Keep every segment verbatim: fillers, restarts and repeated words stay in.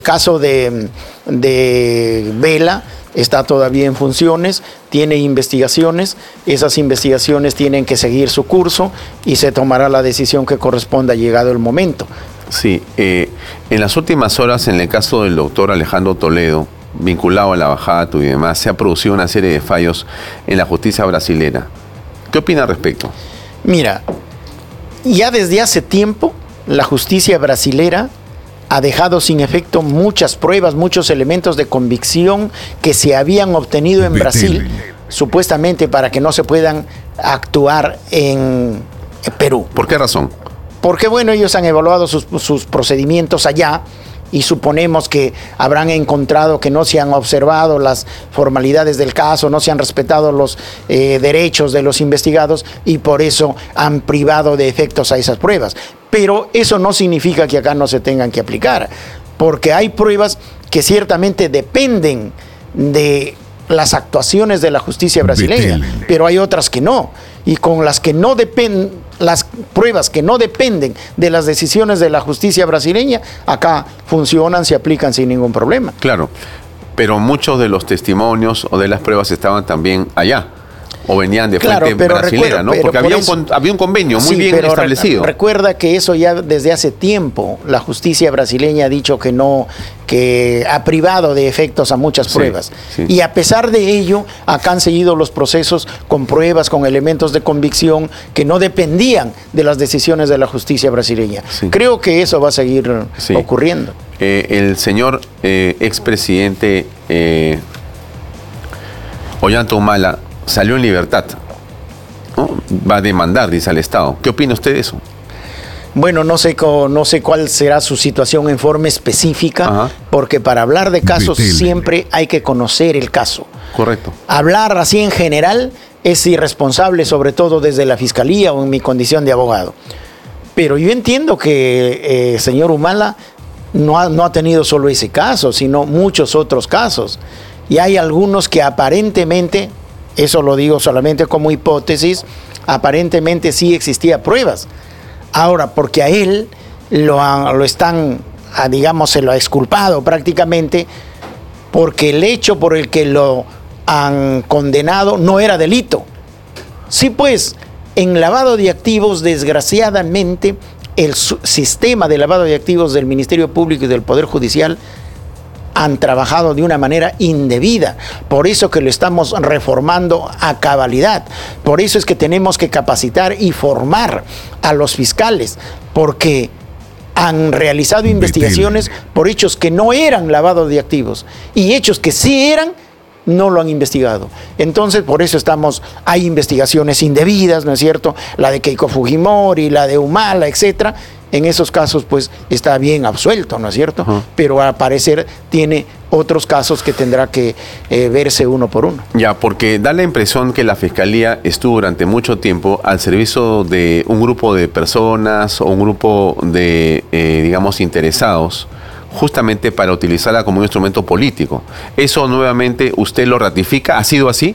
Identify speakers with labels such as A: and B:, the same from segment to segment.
A: Caso de, de Vela está todavía en funciones, tiene investigaciones, esas investigaciones tienen que seguir su curso y se tomará la decisión que corresponda llegado el momento.
B: Sí, eh, en las últimas horas, en el caso del doctor Alejandro Toledo, vinculado a la bajada y demás, se ha producido una serie de fallos en la justicia brasilera. ¿Qué opina al respecto?
A: Mira, ya desde hace tiempo la justicia brasilera ha dejado sin efecto muchas pruebas, muchos elementos de convicción que se habían obtenido en Brasil, supuestamente para que no se puedan actuar en Perú.
B: ¿Por qué razón?
A: Porque, bueno, ellos han evaluado sus, sus procedimientos allá y suponemos que habrán encontrado que no se han observado las formalidades del caso, no se han respetado los eh, derechos de los investigados y por eso han privado de efectos a esas pruebas. Pero eso no significa que acá no se tengan que aplicar, porque hay pruebas que ciertamente dependen de las actuaciones de la justicia brasileña, pero hay otras que no, y con las que no dependen, las pruebas que no dependen de las decisiones de la justicia brasileña, acá funcionan, se aplican sin ningún problema.
B: Claro, pero muchos de los testimonios o de las pruebas estaban también allá, o venían de
A: claro,
B: fuente brasilera, ¿no? Porque había,
A: eso,
B: un, había un convenio muy
A: sí,
B: bien
A: pero
B: establecido.
A: Recuerda que eso ya desde hace tiempo la justicia brasileña ha dicho que no, que ha privado de efectos a muchas
B: sí,
A: pruebas.
B: Sí.
A: Y a pesar de ello, acá han seguido los procesos con pruebas, con elementos de convicción que no dependían de las decisiones de la justicia brasileña. Sí. Creo que eso va a seguir sí. ocurriendo.
B: Eh, el señor eh, expresidente eh, Ollanta Humala salió en libertad, ¿no? Va a demandar, dice al Estado. ¿Qué opina usted de eso?
A: Bueno, no sé, no sé cuál será su situación en forma específica, Ajá. porque para hablar de casos Detail. siempre hay que conocer el caso.
B: Correcto.
A: Hablar así en general es irresponsable, sobre todo desde la Fiscalía o en mi condición de abogado. Pero yo entiendo que el eh, señor Humala no ha, no ha tenido solo ese caso, sino muchos otros casos. Y hay algunos que aparentemente... Eso lo digo solamente como hipótesis, aparentemente sí existía pruebas. Ahora, porque a él lo, han, lo están, a, digamos, se lo ha exculpado prácticamente, porque el hecho por el que lo han condenado no era delito. Sí, pues, en lavado de activos, desgraciadamente, el sistema de lavado de activos del Ministerio Público y del Poder Judicial han trabajado de una manera indebida. Por eso que lo estamos reformando a cabalidad. Por eso es que tenemos que capacitar y formar a los fiscales, porque han realizado investigaciones por hechos que no eran lavado de activos y hechos que sí eran, no lo han investigado. Entonces, por eso estamos, hay investigaciones indebidas, ¿no es cierto? La de Keiko Fujimori, la de Humala, etcétera. En esos casos, pues, está bien absuelto, ¿no es cierto? Uh-huh. Pero al parecer tiene otros casos que tendrá que eh, verse uno por uno.
B: Ya, porque da la impresión que la Fiscalía estuvo durante mucho tiempo al servicio de un grupo de personas o un grupo de, eh, digamos, interesados, justamente para utilizarla como un instrumento político. ¿Eso nuevamente usted lo ratifica? ¿Ha sido así?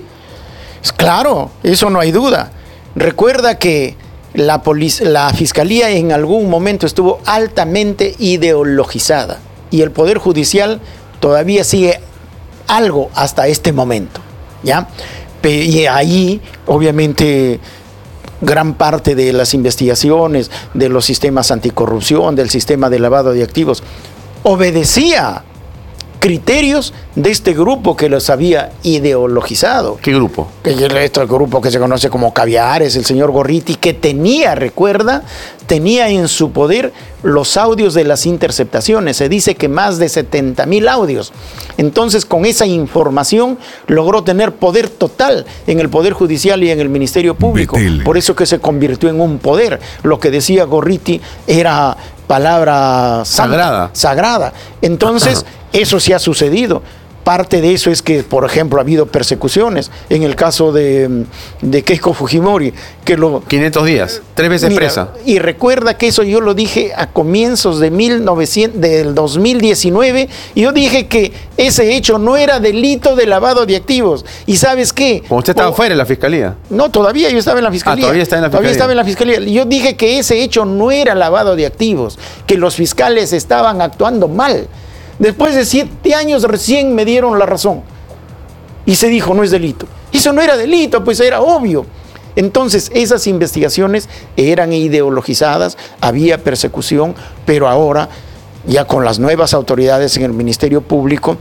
A: Claro, eso no hay duda. Recuerda que La, la Fiscalía en algún momento estuvo altamente ideologizada y el Poder Judicial todavía sigue algo hasta este momento, ¿ya? Y ahí, obviamente, gran parte de las investigaciones de los sistemas anticorrupción, del sistema de lavado de activos, obedecía criterios de este grupo que los había ideologizado.
B: ¿Qué grupo?
A: Este grupo que se conoce como Caviares, el señor Gorriti, que tenía, recuerda, tenía en su poder los audios de las interceptaciones. Se dice que más de setenta mil audios. Entonces, con esa información logró tener poder total en el Poder Judicial y en el Ministerio Público. Betele. Por eso que se convirtió en un poder. Lo que decía Gorriti era palabra santa, sagrada. sagrada. Entonces, eso sí ha sucedido. Parte de eso es que, por ejemplo, ha habido persecuciones. En el caso de, de Keiko Fujimori, que lo...
B: quinientos días, tres veces mira, presa.
A: Y recuerda que eso yo lo dije a comienzos de mil novecientos, del dos mil diecinueve, y yo dije que ese hecho no era delito de lavado de activos. ¿Y sabes qué?
B: ¿Como usted estaba o, fuera de la Fiscalía?
A: No, todavía yo estaba en la Fiscalía.
B: Ah, todavía está en la Fiscalía.
A: Todavía estaba en la Fiscalía. Yo dije que ese hecho no era lavado de activos, que los fiscales estaban actuando mal. Después de siete años recién me dieron la razón. Y se dijo, no es delito. Eso no era delito, pues era obvio. Entonces, esas investigaciones eran ideologizadas, había persecución, pero ahora, ya con las nuevas autoridades en el Ministerio Público,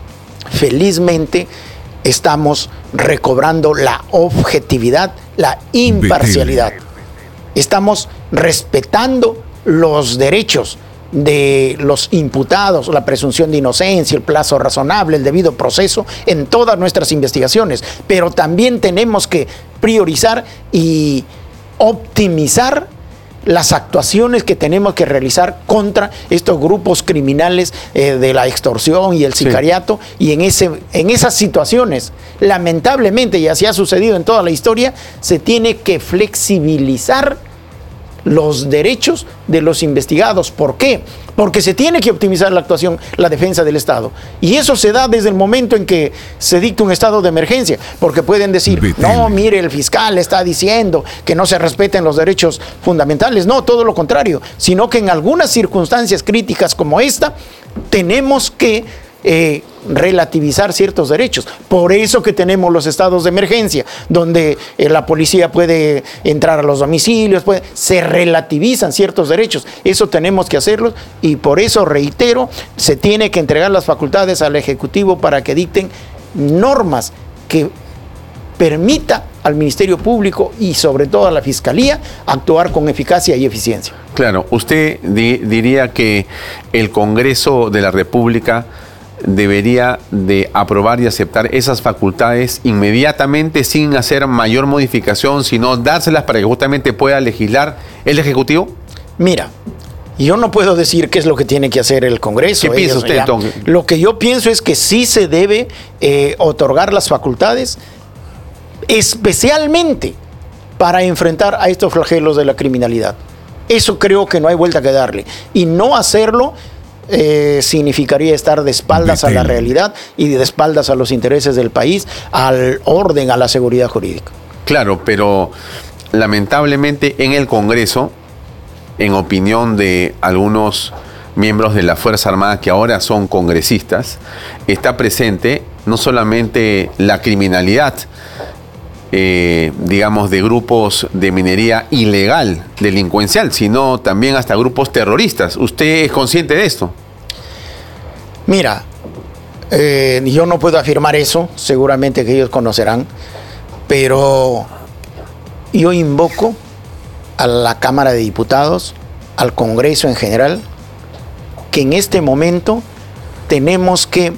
A: felizmente estamos recobrando la objetividad, la imparcialidad. Estamos respetando los derechos de los imputados, la presunción de inocencia, el plazo razonable, el debido proceso en todas nuestras investigaciones, pero también tenemos que priorizar y optimizar las actuaciones que tenemos que realizar contra estos grupos criminales eh, de la extorsión y el sicariato, sí. Y en, ese, en esas situaciones, lamentablemente, y así ha sucedido en toda la historia, se tiene que flexibilizar los derechos de los investigados. ¿Por qué? Porque se tiene que optimizar la actuación, la defensa del Estado. Y eso se da desde el momento en que se dicta un estado de emergencia, porque pueden decir, no, mire, el fiscal está diciendo que no se respeten los derechos fundamentales. No, todo lo contrario, sino que en algunas circunstancias críticas como esta, tenemos que Eh, relativizar ciertos derechos. Por eso que tenemos los estados de emergencia, donde eh, la policía puede entrar a los domicilios, puede, se relativizan ciertos derechos. Eso tenemos que hacerlo y por eso, reitero, se tiene que entregar las facultades al Ejecutivo para que dicten normas que permita al Ministerio Público y sobre todo a la Fiscalía actuar con eficacia y eficiencia.
B: Claro, usted di- diría que el Congreso de la República debería de aprobar y aceptar esas facultades inmediatamente sin hacer mayor modificación, sino dárselas para que justamente pueda legislar el Ejecutivo.
A: Mira, yo no puedo decir qué es lo que tiene que hacer el Congreso.
B: ¿Qué piensa usted, entonces?
A: Lo que yo pienso es que sí se debe eh, otorgar las facultades, especialmente para enfrentar a estos flagelos de la criminalidad. Eso creo que no hay vuelta que darle. Y no hacerlo Eh, significaría estar de espaldas a la realidad y de espaldas a los intereses del país, al orden, a la seguridad jurídica.
B: Claro, pero lamentablemente en el Congreso, en opinión de algunos miembros de la Fuerza Armada que ahora son congresistas, está presente no solamente la criminalidad, Eh, digamos, de grupos de minería ilegal, delincuencial, sino también hasta grupos terroristas. ¿Usted es consciente de esto?
A: Mira, eh, yo no puedo afirmar eso, seguramente que ellos conocerán, pero yo invoco a la Cámara de Diputados, al Congreso en general, que en este momento tenemos que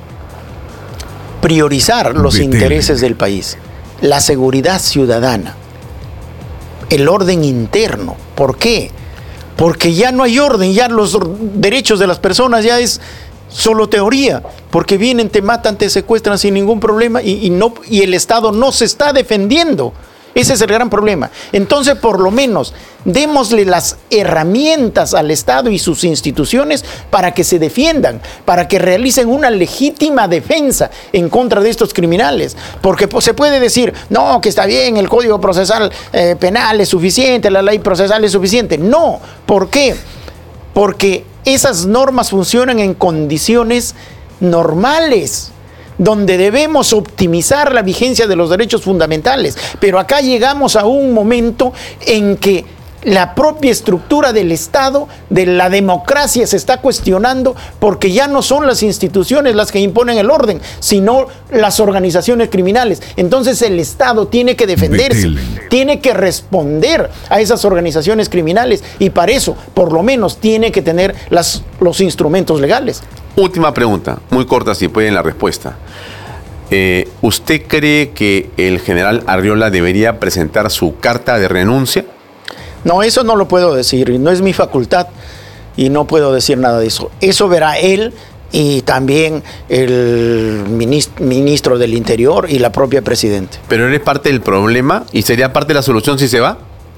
A: priorizar los Vete. intereses del país. La seguridad ciudadana, el orden interno. ¿Por qué? Porque ya no hay orden, ya los derechos de las personas ya es solo teoría, porque vienen, te matan, te secuestran sin ningún problema y, y, no, y el Estado no se está defendiendo. Ese es el gran problema. Entonces, por lo menos, démosle las herramientas al Estado y sus instituciones para que se defiendan, para que realicen una legítima defensa en contra de estos criminales. Porque pues, se puede decir, no, que está bien, el Código Procesal eh, Penal es suficiente, la ley procesal es suficiente. No, ¿por qué? Porque esas normas funcionan en condiciones normales, donde debemos optimizar la vigencia de los derechos fundamentales. Pero acá llegamos a un momento en que la propia estructura del Estado, de la democracia, se está cuestionando porque ya no son las instituciones las que imponen el orden, sino las organizaciones criminales. Entonces el Estado tiene que defenderse, tiene que responder a esas organizaciones criminales y para eso, por lo menos, tiene que tener las, los instrumentos legales.
B: Última pregunta, muy corta si pueden la respuesta. Eh, ¿Usted cree que el general Arriola debería presentar su carta de renuncia?
A: No, eso no lo puedo decir, no es mi facultad y no puedo decir nada de eso. Eso verá él y también el ministro del Interior y la propia presidenta.
B: ¿Pero él es parte del problema y sería parte de la solución si se va?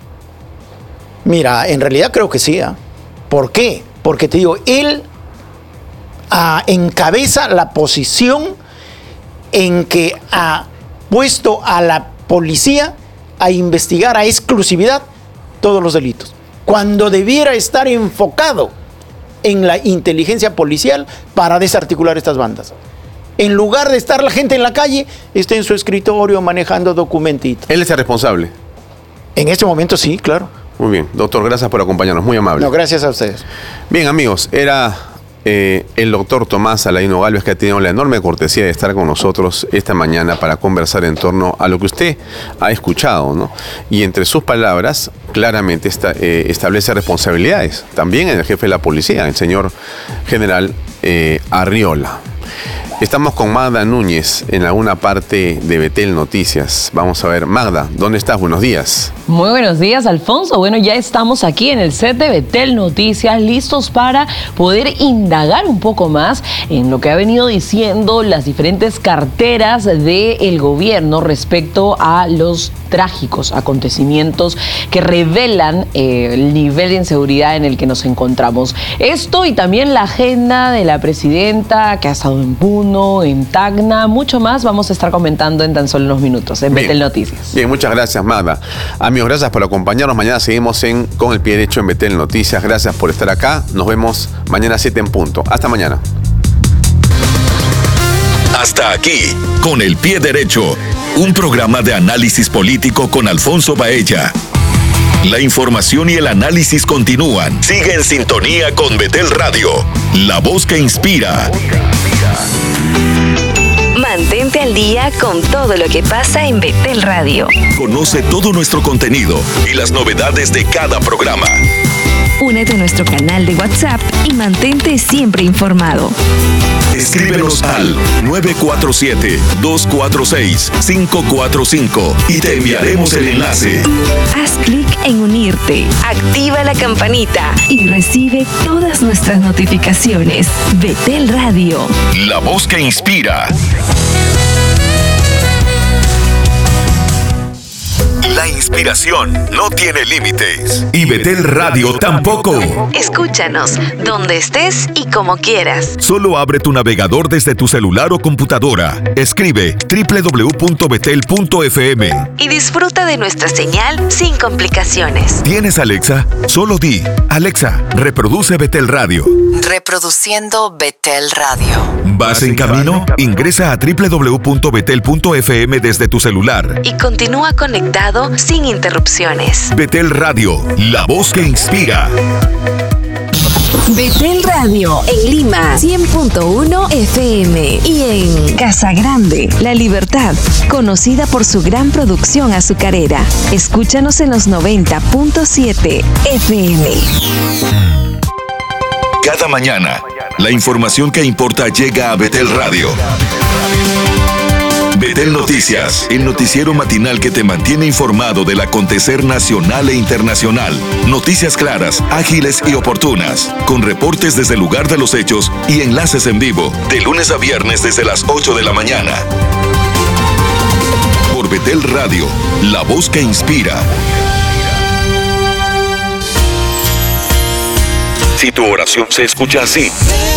A: Mira, en realidad creo que sí. ¿eh? ¿Por qué? Porque te digo, él ah, encabeza la posición en que ha puesto a la policía a investigar a exclusividad todos los delitos, cuando debiera estar enfocado en la inteligencia policial para desarticular estas bandas. En lugar de estar la gente en la calle, está en su escritorio manejando documentitos.
B: ¿Él es el responsable?
A: En este momento sí, claro.
B: Muy bien, doctor, gracias por acompañarnos, muy amable.
A: No, gracias a ustedes.
B: Bien, amigos, era eh, el doctor Tomás Aladino Gálvez, que ha tenido la enorme cortesía de estar con nosotros esta mañana para conversar en torno a lo que usted ha escuchado, ¿no? Y entre sus palabras, claramente está, eh, establece responsabilidades, también en el jefe de la policía, el señor general eh, Arriola. Estamos con Magda Núñez en alguna parte de Betel Noticias. Vamos a ver, Magda, ¿dónde estás? Buenos días.
C: Muy buenos días, Alfonso. Bueno, ya estamos aquí en el set de Betel Noticias, listos para poder indagar un poco más en lo que ha venido diciendo las diferentes carteras del gobierno respecto a los trágicos acontecimientos que revelan eh, el nivel de inseguridad en el que nos encontramos. Esto y también la agenda de la presidenta que ha estado en Puno, en Tacna, mucho más vamos a estar comentando en tan solo unos minutos en Betel Noticias.
B: Bien, muchas gracias, Magda. Amigos, gracias por acompañarnos. Mañana seguimos en Con el Pie Derecho en Betel Noticias. Gracias por estar acá. Nos vemos mañana a siete en punto. Hasta mañana.
D: Hasta aquí, Con el Pie Derecho, un programa de análisis político con Alfonso Baella. La información y el análisis continúan. Sigue en sintonía con Betel Radio, la voz que inspira.
E: Mantente al día con todo lo que pasa en Betel Radio.
D: Conoce todo nuestro contenido y las novedades de cada programa.
E: Únete a nuestro canal de WhatsApp y mantente siempre informado.
D: Escríbenos al nueve cuatro siete, dos cuatro seis, cinco cuatro cinco y te enviaremos el enlace.
E: Haz clic en unirte, activa la campanita y recibe todas nuestras notificaciones. Betel Radio,
D: la voz que inspira. La inspiración no tiene límites. Y Betel Radio tampoco.
E: Escúchanos donde estés y como quieras.
D: Solo abre tu navegador desde tu celular o computadora. Escribe doble u doble u doble u punto betel punto efe eme.
E: Y disfruta de nuestra señal sin complicaciones.
D: ¿Tienes Alexa? Solo di, Alexa, reproduce Betel Radio.
F: Reproduciendo Betel Radio.
D: ¿Vas en camino? Ingresa a doble u doble u doble u punto betel punto efe eme desde tu celular.
E: Y continúa conectado sin interrupciones.
D: Betel Radio, la voz que inspira.
E: Betel Radio en Lima, cien punto uno efe eme. Y en Casa Grande, La Libertad, conocida por su gran producción azucarera. Escúchanos en los noventa punto siete efe eme.
D: Cada mañana, la información que importa llega a Betel Radio. Betel Noticias, el noticiero matinal que te mantiene informado del acontecer nacional e internacional. Noticias claras, ágiles y oportunas, con reportes desde el lugar de los hechos y enlaces en vivo, de lunes a viernes desde las ocho de la mañana. Por Betel Radio, la voz que inspira. Si tu oración se escucha así.